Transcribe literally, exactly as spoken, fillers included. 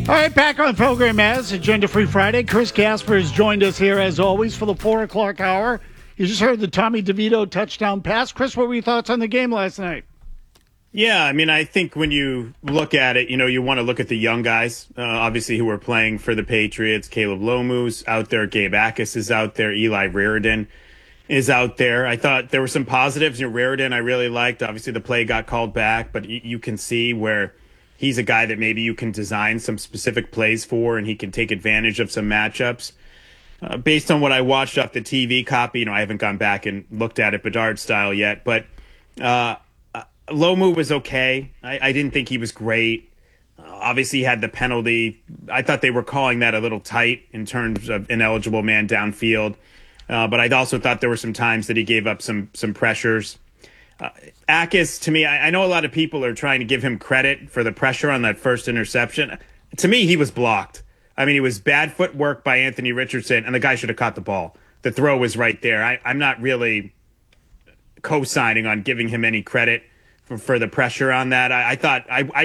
All right, back on the program as Agenda Free Friday. Chris Gasper has joined us here as always for the four o'clock hour. You just heard the Tommy DeVito touchdown pass. Chris, what were your thoughts on the game last night? Yeah, I mean, I think when you look at it, you know, you want to look at the young guys, uh, obviously, who are playing for the Patriots. Caleb Lomu's out there. Gabe Akis is out there. Eli Raridon is out there. I thought there were some positives. You know, Raridon I really liked. Obviously, the play got called back, but you, you can see where he's a guy that maybe you can design some specific plays for, and he can take advantage of some matchups. Uh, based on what I watched off the T V copy, you know, I haven't gone back and looked at it Bedard style yet, but uh, Lomu was okay. I, I didn't think he was great. Uh, obviously, he had the penalty. I thought they were calling that a little tight in terms of ineligible man downfield. Uh, but I also thought there were some times that he gave up some some pressures. Uh, Akis, to me, I, I know a lot of people are trying to give him credit for the pressure on that first interception. To me, he was blocked. I mean, it was bad footwork by Anthony Richardson, and the guy should have caught the ball. The throw was right there. I, I'm not really co-signing on giving him any credit for, for the pressure on that. I, I thought I, I